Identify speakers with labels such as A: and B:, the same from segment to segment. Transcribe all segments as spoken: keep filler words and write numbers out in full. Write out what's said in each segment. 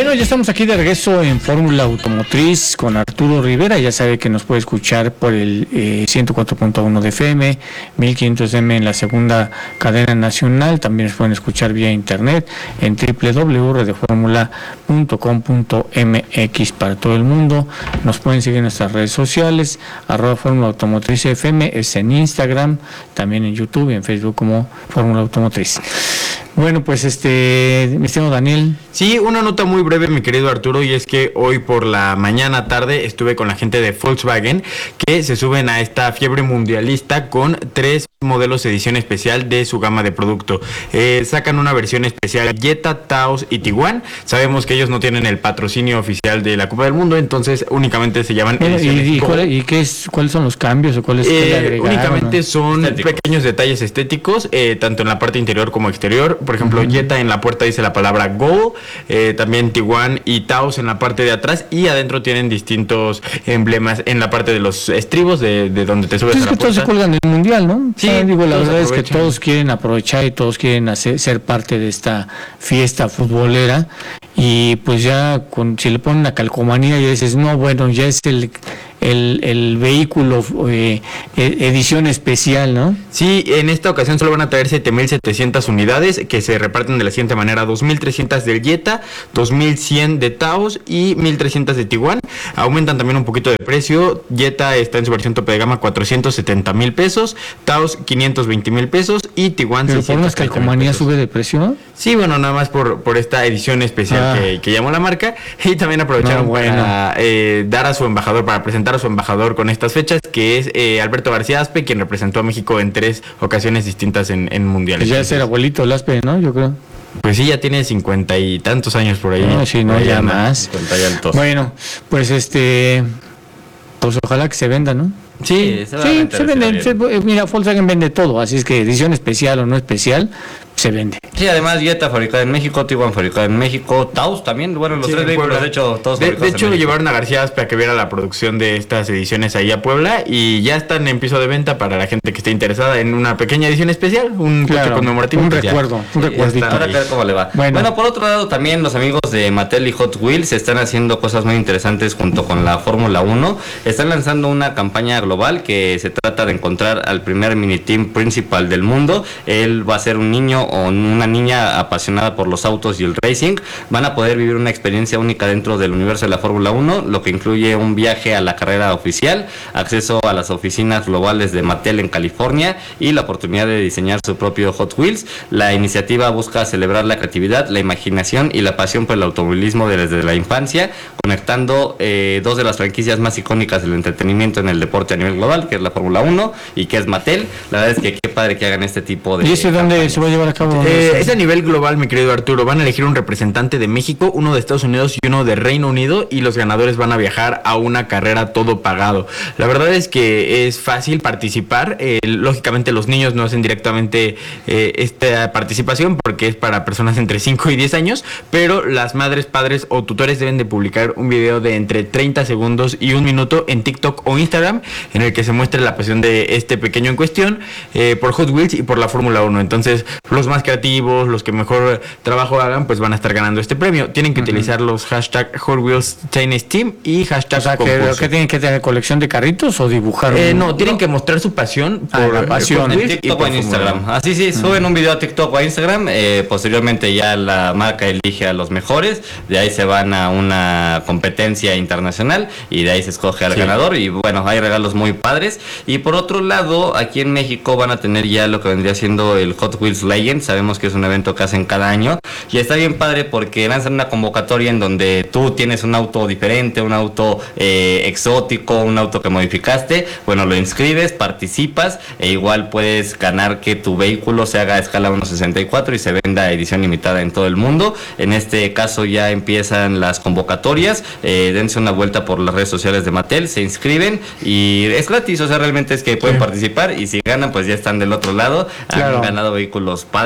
A: Bueno, ya estamos aquí de regreso en Fórmula Automotriz con Arturo Rivera. Ya sabe que nos puede escuchar por el eh, ciento cuatro punto uno de F M, mil quinientos M en la segunda cadena nacional. También nos pueden escuchar vía internet en doble u doble u doble u punto radio formula punto com punto m x para todo el mundo. Nos pueden seguir en nuestras redes sociales, arroba Fórmula Automotriz F M, es en Instagram, también en YouTube y en Facebook como Fórmula Automotriz. Bueno, pues este, mi estimado Daniel.
B: Sí, una nota muy breve, mi querido Arturo, y es que hoy por la mañana tarde estuve con la gente de Volkswagen que se suben a esta fiebre mundialista con tres modelos edición especial de su gama de producto. Eh, sacan una versión especial Jetta, Taos y Tiguan. Sabemos que ellos no tienen el patrocinio oficial de la Copa del Mundo, entonces únicamente se llaman
A: bueno,
B: ediciones.
A: ¿Y, y, cuál, y qué es, cuáles son los cambios o cuáles
B: eh, únicamente son
C: estéticos.
B: Pequeños detalles estéticos, eh, tanto en la parte interior como exterior. Por ejemplo, uh-huh. Jetta en la puerta dice la palabra Go, eh, también Tiguan y Taos en la parte de atrás, y adentro tienen distintos emblemas en la parte de los estribos de, de donde te subes
A: pues
B: a la
A: es que
B: puerta.
A: todos se cuelgan del mundial, ¿no?
B: Sí,
A: o sea, digo, la verdad
B: aprovechan.
A: es que todos quieren aprovechar y todos quieren hacer, ser parte de esta fiesta futbolera, y pues ya con, si le ponen una calcomanía y dices, no, bueno, ya es el el, el vehículo eh, edición especial, ¿no?
B: Sí, en esta ocasión solo van a traer siete mil setecientas unidades que se reparten de la siguiente manera: dos mil trescientas del Jetta, dos mil cien de Taos y mil trescientas de Tiguan. Aumentan también un poquito de precio. Jetta está en su versión tope de gama cuatrocientos setenta mil pesos, Taos quinientos veinte mil pesos y Tiguan
A: ¿Pero por unas calcomanías sube de precio?
B: Sí, bueno, nada más por, por esta edición especial ah. que, que llamó la marca, y también aprovecharon
A: no, bueno.
B: para eh, dar a su embajador, para presentar a su embajador con estas fechas, que es eh, Alberto García Aspe, quien representó a México en tres ocasiones distintas en, en mundiales.
A: Ya es el abuelito el Aspe, ¿no? Yo creo.
B: Pues sí, ya tiene cincuenta y tantos años por ahí.
A: No, sí, no, ya más.
B: cincuenta y altos.
A: Bueno, pues este, pues ojalá que se venda, ¿no?
B: Sí,
A: sí, se, se vende. Se, mira, Volkswagen vende todo, así es que edición especial o no especial, se vende.
C: Sí, además Jetta fabricada en México, Tiguan fabricada en México, Taos también, bueno, los sí, tres vehículos, de hecho, todos
B: de, de hecho,
C: en
B: llevaron a García Aspe a que viera la producción de estas ediciones ahí a Puebla, y ya están en piso de venta para la gente que esté interesada en una pequeña edición especial, un
A: claro,
B: coche conmemorativo.
A: Un recuerdo, ya, un recuerdito.
C: Ahora a ver cómo le va. Bueno. bueno, por otro lado, también los amigos de Mattel y Hot Wheels están haciendo cosas muy interesantes junto con la Fórmula uno. Están lanzando una campaña global que se trata de encontrar al primer mini team principal del mundo. Él va a ser un niño o una niña apasionada por los autos y el racing. Van a poder vivir una experiencia única dentro del universo de la Fórmula uno, lo que incluye un viaje a la carrera oficial, acceso a las oficinas globales de Mattel en California y la oportunidad de diseñar su propio Hot Wheels. La iniciativa busca celebrar la creatividad, la imaginación y la pasión por el automovilismo desde la infancia, conectando eh, dos de las franquicias más icónicas del entretenimiento en el deporte a nivel global, que es la Fórmula uno y que es Mattel. La verdad es que qué padre que hagan este tipo de...
A: ¿Y ese dónde se va a llevar a cabo?
B: Eh, es a nivel global, mi querido Arturo. Van a elegir un representante de México, uno de Estados Unidos y uno de Reino Unido, y los ganadores van a viajar a una carrera todo pagado. La verdad es que es fácil participar. Eh, lógicamente los niños no hacen directamente eh, esta participación porque es para personas entre cinco y diez años, pero las madres, padres o tutores deben de publicar un video de entre treinta segundos y un minuto en TikTok o Instagram en el que se muestre la pasión de este pequeño en cuestión eh, por Hot Wheels y por la Fórmula uno. Entonces, los más creativos, los que mejor trabajo hagan, pues van a estar ganando este premio. Tienen que uh-huh. utilizar los hashtag Hot Wheels Tiny Team y hashtag
A: o sea, que, ¿qué tienen que tener? ¿Colección de carritos o dibujar?
B: Eh,
A: un...
B: no, tienen no. que mostrar su pasión
A: por ah, la pasión
C: en TikTok o en Instagram. Así sí, uh-huh. suben un video a TikTok o a Instagram, eh, posteriormente ya la marca elige a los mejores, de ahí se van a una competencia internacional y de ahí se escoge al sí. ganador, y bueno, hay regalos muy padres. Y por otro lado, aquí en México van a tener ya lo que vendría siendo el Hot Wheels Legends. Sabemos que es un evento que hacen cada año y está bien padre porque lanzan una convocatoria en donde tú tienes un auto diferente, un auto eh, exótico, un auto que modificaste, bueno, lo inscribes, participas e igual puedes ganar que tu vehículo se haga a escala uno sesenta y cuatro y se venda a edición limitada en todo el mundo. En este caso ya empiezan las convocatorias, eh, dense una vuelta por las redes sociales de Mattel, se inscriben y es gratis, o sea, realmente es que pueden sí. participar, y si ganan pues ya están del otro lado, claro. han ganado vehículos padres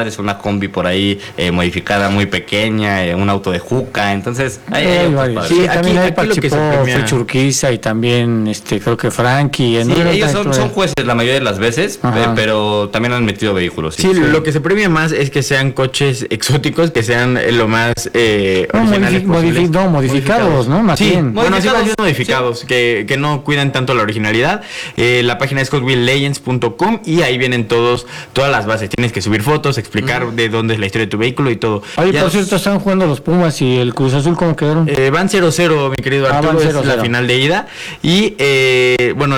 C: padres, una combi por ahí eh, modificada muy pequeña, eh, un auto de juca, entonces hay, hay
A: sí,
C: autos
A: sí,
C: padres.
A: también
B: aquí,
A: ahí
B: aquí lo que se
A: participó
B: premia-
A: Fecha Urquiza y también este creo que Frankie.
C: Sí,
A: ¿no?
C: ellos son, son jueces la mayoría de las veces, eh, pero también han metido vehículos.
B: Sí, sí, lo que se premia más es que sean coches exóticos, que sean eh, lo más eh,
A: No,
B: originales
A: modifi-
B: posibles.
A: modifi- no, modificados, ¿no? Más
B: sí,
A: bien.
B: bueno, sí,
C: Modificados,
B: más bien modificados,
C: sí.
B: que, que no cuidan tanto la originalidad. Eh, la página es hot wheel legends punto com y ahí vienen todos todas las bases. Tienes que subir fotos, explicar
C: Mm.
B: de dónde es la historia de tu vehículo y todo.
A: Oye,
B: Ya-
A: por cierto, están jugando los Pumas y el Cruz Azul, ¿cómo quedaron?
B: Eh, van cero cero, mi querido
A: Ah,
B: Arturo,
A: van
B: es
A: cero
B: la
A: cero.
B: final de ida. Y eh, bueno,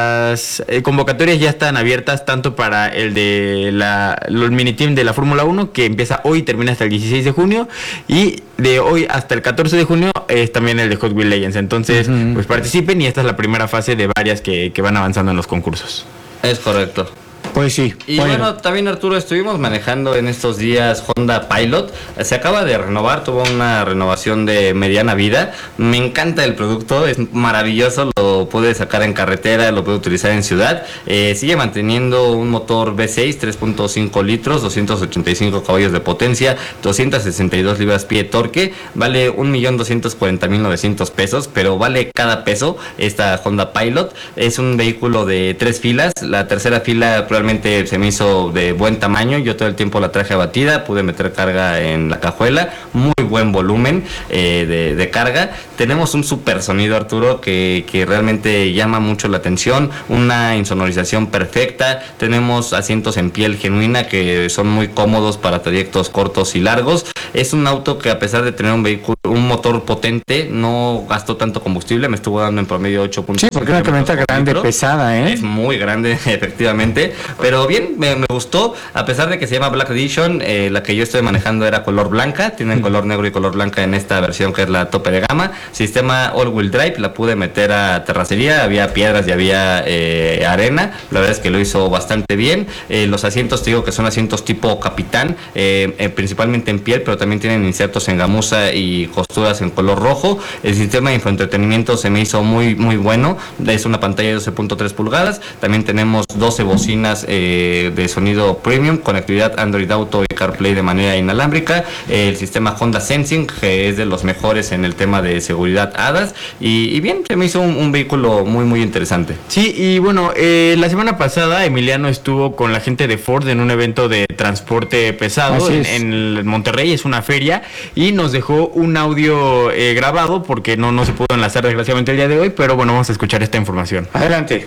B: las eh, convocatorias ya están abiertas tanto para el de la los mini team de la Fórmula uno, que empieza hoy y termina hasta el dieciséis de junio. Y de hoy hasta el catorce de junio es también el de Hot Wheel Legends. Entonces,
A: Ujú.
B: pues participen y esta es la primera fase de varias que, que van avanzando en los concursos.
C: Es correcto.
A: Pues sí.
C: Y bueno, también Arturo, estuvimos manejando en estos días Honda Pilot. Se acaba de renovar, tuvo una renovación de mediana vida. Me encanta el producto, es maravilloso, lo pude sacar en carretera, lo puedo utilizar en ciudad. Eh, sigue manteniendo un motor V seis, tres punto cinco litros, doscientos ochenta y cinco caballos de potencia, doscientas sesenta y dos libras-pie de torque. Vale un millón doscientos cuarenta mil novecientos pesos, pero vale cada peso esta Honda Pilot. Es un vehículo de tres filas, la tercera fila realmente se me hizo de buen tamaño, yo todo el tiempo la traje abatida, pude meter carga en la cajuela, muy buen volumen eh, de, de carga. Tenemos un super sonido, Arturo, que, que realmente llama mucho la atención, una insonorización perfecta, tenemos asientos en piel genuina que son muy cómodos para trayectos cortos y largos. Es un auto que, a pesar de tener un vehículo, un motor potente, no gastó tanto combustible, me estuvo dando en promedio ocho punto cinco.
A: Sí, porque es una camioneta grande, pesada, ¿eh?
C: Es muy grande, efectivamente. Pero bien, me, me gustó. A pesar de que se llama Black Edition, eh, la que yo estoy manejando era color blanca. Tienen color negro y color blanca en esta versión, que es la tope de gama. Sistema all-wheel drive, la pude meter a terracería. Había piedras y había eh, arena. La verdad es que lo hizo bastante bien. Eh, los asientos, te digo que son asientos tipo capitán, eh, eh, principalmente en piel, pero también tienen insertos en gamuza y costuras en color rojo. El sistema de infoentretenimiento se me hizo muy, muy bueno. Es una pantalla de doce punto tres pulgadas. También tenemos doce bocinas eh, de sonido premium, conectividad Android Auto y CarPlay de manera inalámbrica, eh, el sistema Honda Sensing, que es de los mejores en el tema de seguridad A D A S, y, y bien, se me hizo un, un vehículo muy muy interesante.
B: Sí, y bueno, eh, la semana pasada Emiliano estuvo con la gente de Ford en un evento de transporte pesado en, en Monterrey, es una feria, y nos dejó un audio eh, grabado porque no, no se pudo enlazar desgraciadamente el día de hoy, pero bueno, vamos a escuchar esta información.
A: Adelante.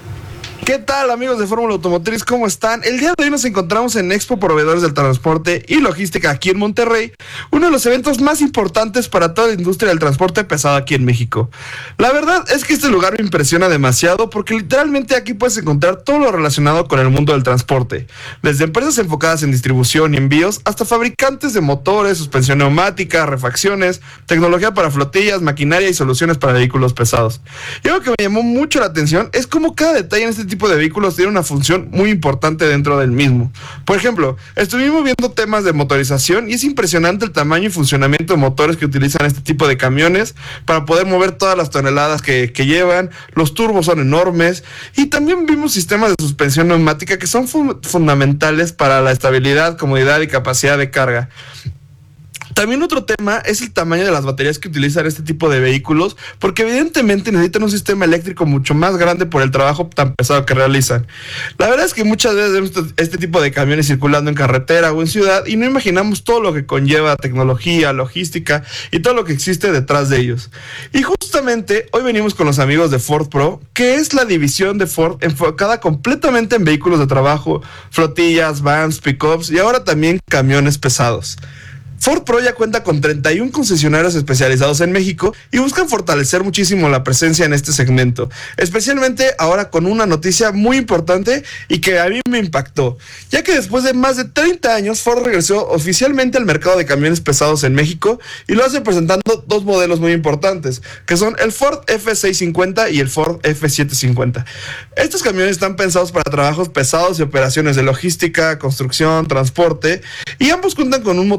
D: ¿Qué tal, amigos de Fórmula Automotriz? ¿Cómo están? El día de hoy nos encontramos en Expo Proveedores del Transporte y Logística aquí en Monterrey, uno de los eventos más importantes para toda la industria del transporte pesado aquí en México. La verdad es que este lugar me impresiona demasiado porque literalmente aquí puedes encontrar todo lo relacionado con el mundo del transporte, desde empresas enfocadas en distribución y envíos hasta fabricantes de motores, suspensión neumática, refacciones, tecnología para flotillas, maquinaria y soluciones para vehículos pesados. Y algo que me llamó mucho la atención es cómo cada detalle en este tipo de vehículos tiene una función muy importante dentro del mismo. Por ejemplo, estuvimos viendo temas de motorización y es impresionante el tamaño y funcionamiento de motores que utilizan este tipo de camiones para poder mover todas las toneladas que, que llevan. Los turbos son enormes y también vimos sistemas de suspensión neumática que son fu- fundamentales para la estabilidad, comodidad y capacidad de carga. También otro tema es el tamaño de las baterías que utilizan este tipo de vehículos, porque evidentemente necesitan un sistema eléctrico mucho más grande por el trabajo tan pesado que realizan. La verdad es que muchas veces vemos este tipo de camiones circulando en carretera o en ciudad y no imaginamos todo lo que conlleva tecnología, logística y todo lo que existe detrás de ellos. Y justamente hoy venimos con los amigos de Ford Pro, que es la división de Ford enfocada completamente en vehículos de trabajo, flotillas, vans, pickups y ahora también camiones pesados. Ford Pro ya cuenta con treinta y uno concesionarios especializados en México y buscan fortalecer muchísimo la presencia en este segmento, especialmente ahora con una noticia muy importante y que a mí me impactó, ya que después de más de treinta años Ford regresó oficialmente al mercado de camiones pesados en México y lo hace presentando dos modelos muy importantes, que son el Ford F seiscientos cincuenta y el Ford F setecientos cincuenta. Estos camiones están pensados para trabajos pesados y operaciones de logística, construcción, transporte, y ambos cuentan con un motor V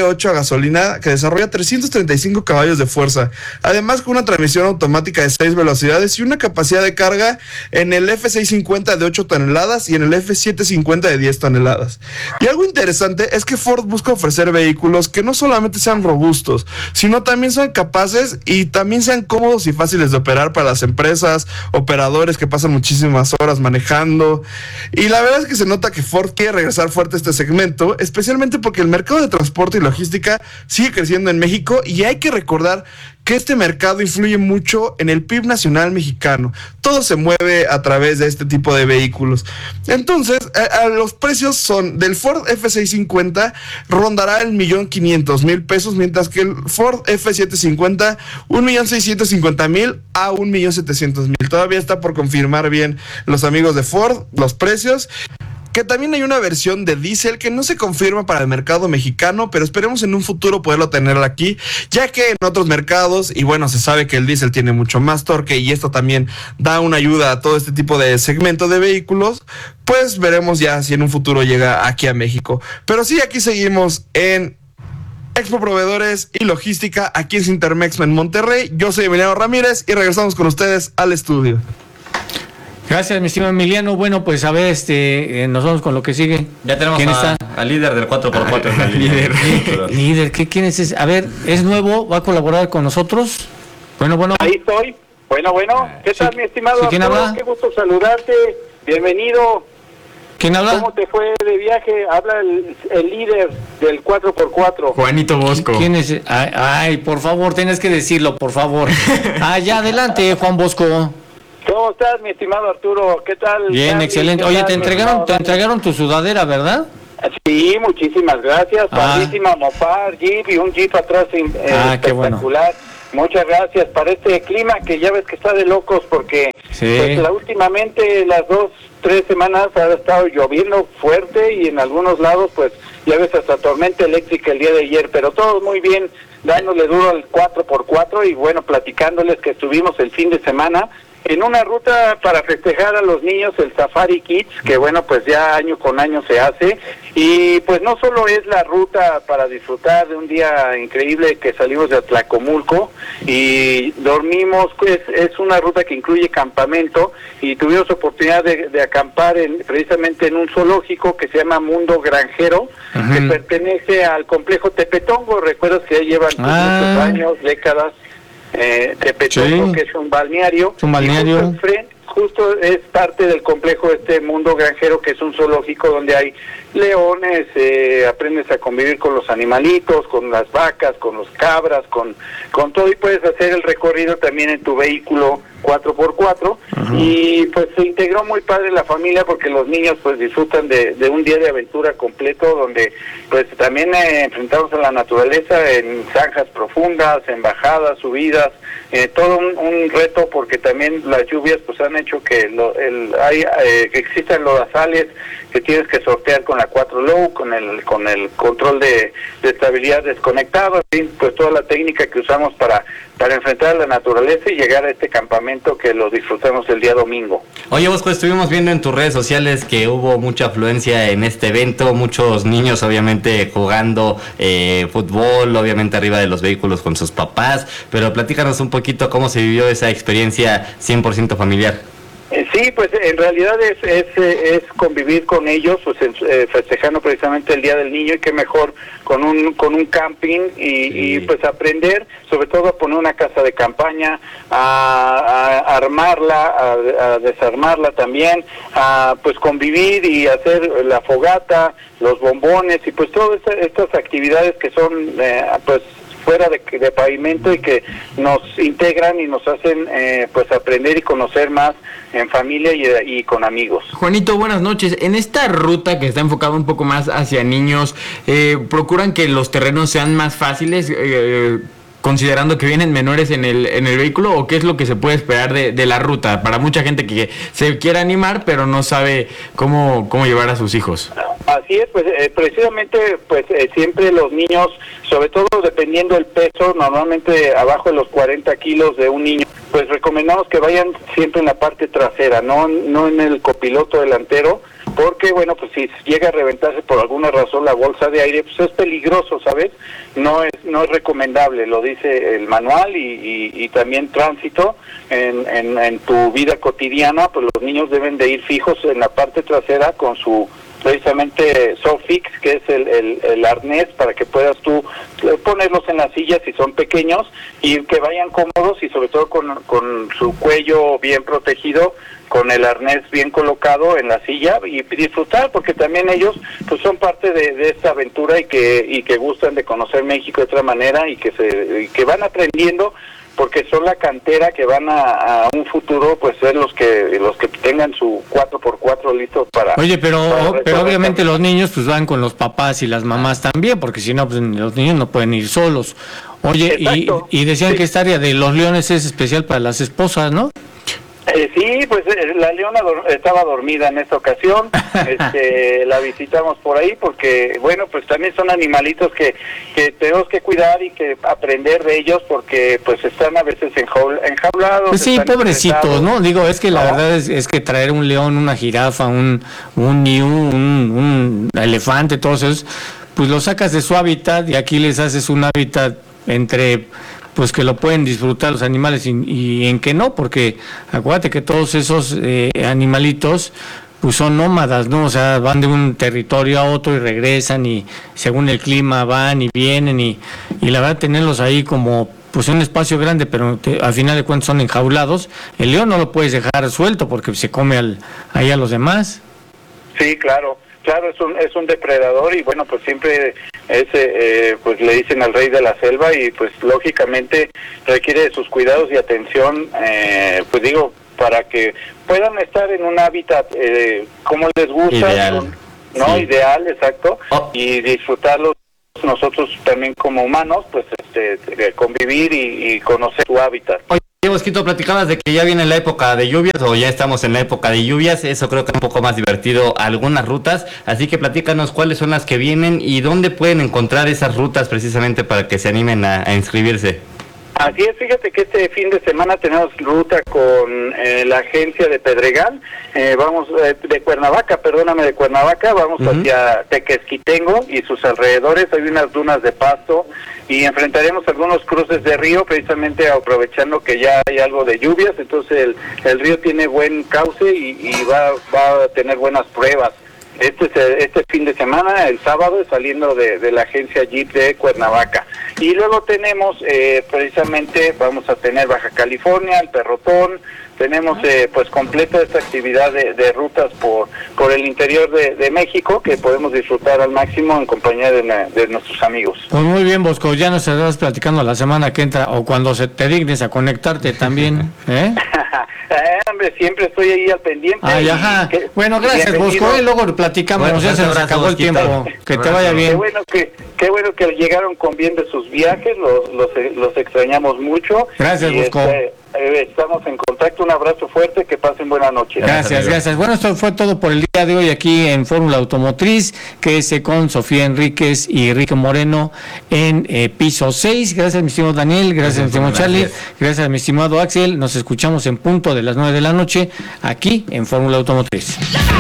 D: V ocho a gasolina que desarrolla trescientos treinta y cinco caballos de fuerza, además con una transmisión automática de seis velocidades y una capacidad de carga en el F seiscientos cincuenta de ocho toneladas y en el F setecientos cincuenta de diez toneladas. Y algo interesante es que Ford busca ofrecer vehículos que no solamente sean robustos, sino también sean capaces y también sean cómodos y fáciles de operar para las empresas, operadores que pasan muchísimas horas manejando. Y la verdad es que se nota que Ford quiere regresar fuerte a este segmento, especialmente porque el mercado de transporte y logística sigue creciendo en México y hay que recordar que este mercado influye mucho en el P I B nacional mexicano. Todo se mueve a través de este tipo de vehículos. Entonces, a, a los precios son del Ford F seiscientos cincuenta rondará el millón quinientos mil pesos, mientras que el Ford F setecientos cincuenta un millón seiscientos cincuenta mil a un millón setecientos mil. Todavía está por confirmar bien los amigos de Ford los precios. Que también hay una versión de diésel que no se confirma para el mercado mexicano, pero esperemos en un futuro poderlo tener aquí, ya que en otros mercados, y bueno, se sabe que el diésel tiene mucho más torque y esto también da una ayuda a todo este tipo de segmento de vehículos, pues veremos ya si en un futuro llega aquí a México. Pero sí, aquí seguimos en Expo Proveedores y Logística, aquí en Sintermex en Monterrey. Yo soy Emiliano Ramírez y regresamos con ustedes al estudio.
A: Gracias, mi estimado Emiliano. Bueno, pues a ver, este, eh, nos vamos con lo que sigue.
C: Ya tenemos
A: ¿Quién
C: a,
A: está?
C: al líder del cuatro por cuatro.
A: Ah, líder, líder, ¿qué quién es ese? A ver, ¿es nuevo? ¿Va a colaborar con nosotros? Bueno, bueno.
E: Ahí estoy. Bueno, bueno. ¿Qué tal,
A: sí,
E: mi estimado?
A: ¿sí, quién habla?
E: Qué gusto saludarte. Bienvenido.
A: ¿Quién habla?
E: ¿Cómo te fue de viaje? Habla el, el líder del cuatro por cuatro.
B: Juanito Bosco.
A: ¿Quién es? Ay, ay, por favor, tienes que decirlo, por favor. Ah, ya, adelante, Juan Bosco.
E: ¿Cómo estás, mi estimado Arturo? ¿Qué tal?
A: Bien,
E: Charlie?
A: excelente.
E: ¿Qué
A: Oye,
E: tal,
A: te
E: mi
A: entregaron,
E: estimado
A: te
E: Dani?
A: entregaron tu sudadera, ¿verdad?
E: Sí, muchísimas gracias.
A: Ah.
E: Padrísima Mopar, Jeep y un Jeep atrás eh,
A: Ah, qué bueno.
E: espectacular. Muchas gracias para este clima que ya ves que está de locos porque
A: Sí.
E: pues, la, últimamente las dos, tres semanas ha estado lloviendo fuerte y en algunos lados pues ya ves hasta tormenta eléctrica el día de ayer, pero todo muy bien, dándole duro al cuatro por cuatro y bueno, platicándoles que estuvimos el fin de semana en una ruta para festejar a los niños, el Safari Kids, que bueno, pues ya año con año se hace, y pues no solo es la ruta para disfrutar de un día increíble que salimos de Atlacomulco y dormimos, pues es una ruta que incluye campamento y tuvimos oportunidad de, de acampar en, precisamente en un zoológico que se llama Mundo Granjero, uh-huh. que pertenece al complejo Tepetongo. Recuerdas que ya llevan ah. muchos años, décadas, Eh, Tepetongo, sí. que es un balneario,
A: un balneario.
E: Y justo, enfrente, justo es parte del complejo de este Mundo Granjero, que es un zoológico donde hay leones, eh, aprendes a convivir con los animalitos, con las vacas, con los cabras, con, con todo, y puedes hacer el recorrido también en tu vehículo cuatro por cuatro, uh-huh. y pues se integró muy padre la familia porque los niños pues disfrutan de, de un día de aventura completo donde pues también eh, enfrentamos a la naturaleza en zanjas profundas, en bajadas, subidas, eh, todo un, un reto porque también las lluvias pues han hecho que lo, el, hay, eh, que existan lodazales que tienes que sortear con la cuatro low, con el con el control de, de estabilidad desconectado, en fin, pues toda la técnica que usamos para para enfrentar a la naturaleza y llegar a este campamento que lo disfrutamos el día domingo.
C: Oye, Bosco, estuvimos viendo en tus redes sociales que hubo mucha afluencia en este evento, muchos niños obviamente jugando eh, fútbol, obviamente arriba de los vehículos con sus papás, pero platícanos un poquito cómo se vivió esa experiencia cien por ciento familiar.
E: Sí, pues en realidad es es, es convivir con ellos, pues eh, festejando precisamente el Día del Niño y qué mejor con un con un camping y, sí. y pues aprender, sobre todo a poner una casa de campaña, a, a armarla, a, a desarmarla también, a pues convivir y hacer la fogata, los bombones y pues todas esta, estas actividades que son eh, pues fuera de, de pavimento y que nos integran y nos hacen eh, pues aprender y conocer más en familia y, y con amigos.
B: Juanito, buenas noches. En esta ruta que está enfocada un poco más hacia niños, eh, ¿procuran que los terrenos sean más fáciles, eh, considerando que vienen menores en el en el vehículo, o qué es lo que se puede esperar de, de la ruta para mucha gente que se quiere animar pero no sabe cómo cómo llevar a sus hijos?
E: Así es, pues eh, precisamente pues eh, siempre los niños, sobre todo dependiendo del peso, normalmente abajo de los cuarenta kilos de un niño, pues recomendamos que vayan siempre en la parte trasera, no no en el copiloto delantero, porque bueno, pues si llega a reventarse por alguna razón la bolsa de aire, pues es peligroso, ¿sabes? No es no es recomendable, lo dice el manual y, y, y también tránsito en, en, en tu vida cotidiana, pues los niños deben de ir fijos en la parte trasera con su precisamente Sofix, que es el, el, el arnés para que puedas tú ponerlos en las sillas si son pequeños y que vayan cómodos y sobre todo con, con su cuello bien protegido, con el arnés bien colocado en la silla y disfrutar, porque también ellos pues son parte de, de esta aventura y que y que gustan de conocer México de otra manera y que se y que van aprendiendo, porque son la cantera que van a, a un futuro pues ser los que los que tengan su cuatro por cuatro listo para...
A: Oye, pero
E: para
A: pero obviamente los niños pues van con los papás y las mamás también, porque si no, pues los niños no pueden ir solos. Oye, y, y decían sí. que esta área de los leones es especial para las esposas, ¿no?
E: Eh, sí, pues eh, la leona do- estaba dormida en esta ocasión, este, la visitamos por ahí porque, bueno, pues también son animalitos que, que tenemos que cuidar y que aprender de ellos porque pues están a veces enjaul- enjaulados.
A: Pues sí, pobrecitos, ¿no? Digo, es que la no. verdad es, es que traer un león, una jirafa, un un ñu, un, un elefante, todos esos, pues los sacas de su hábitat y aquí les haces un hábitat entre... pues que lo pueden disfrutar los animales y, y en que no, porque acuérdate que todos esos eh, animalitos pues son nómadas, ¿no? O sea, van de un territorio a otro y regresan y según el clima van y vienen y, y la verdad tenerlos ahí como pues un espacio grande, pero te, al final de cuentas son enjaulados. El león no lo puedes dejar suelto porque se come al, ahí a los demás.
E: Sí, claro. Claro, es un es un depredador y bueno, pues siempre ese eh, pues le dicen al rey de la selva y pues lógicamente requiere de sus cuidados y atención, eh, pues digo, para que puedan estar en un hábitat eh, como les gusta,
C: ideal.
E: ¿no?
C: Sí.
E: Ideal, exacto,
C: Oh.
E: y disfrutarlos nosotros también como humanos, pues este convivir y, y conocer su hábitat.
C: Oye, Bosquito, platicabas de que ya viene la época de lluvias o ya estamos en la época de lluvias, eso creo que es un poco más divertido algunas rutas, así que platícanos cuáles son las que vienen y dónde pueden encontrar esas rutas precisamente para que se animen a, a inscribirse.
E: Así es, fíjate que este fin de semana tenemos ruta con eh, la agencia de Pedregal, eh, vamos eh, de Cuernavaca, perdóname, de Cuernavaca, vamos uh-huh. hacia Tequesquitengo y sus alrededores, hay unas dunas de pasto y enfrentaremos algunos cruces de río, precisamente aprovechando que ya hay algo de lluvias, entonces el, el río tiene buen cauce y, y va, va a tener buenas pruebas. Este es este fin de semana, el sábado, saliendo de, de la agencia Jeep de Cuernavaca. Y luego tenemos, eh, precisamente, vamos a tener Baja California, el Perrotón, tenemos eh, pues completa esta actividad de, de rutas por por el interior de, de México que podemos disfrutar al máximo en compañía de, de nuestros amigos.
A: Pues muy bien, Bosco, ya nos estarás platicando la semana que entra o cuando se te dignes a conectarte también, ¿eh?
E: eh hombre, siempre estoy ahí al pendiente.
A: Ay, ajá. Que, bueno, gracias, Bosco, y luego platicamos, bueno, ya se nos acabó el tiempo, que te vaya bien.
E: Qué bueno que qué bueno que llegaron con bien de sus viajes, los los, los extrañamos mucho.
A: Gracias, Bosco.
E: Este, Eh, estamos en contacto, un abrazo fuerte, que pasen buena noche.
A: Gracias, gracias. Bueno, esto fue todo por el día de hoy aquí en Fórmula Automotriz, que es con Sofía Enríquez y Enrique Moreno en eh, piso seis. Gracias, mi estimado Daniel, gracias, gracias mi estimado Charlie, gracias. gracias, mi estimado Axel. Nos escuchamos en punto de las nueve de la noche aquí en Fórmula Automotriz.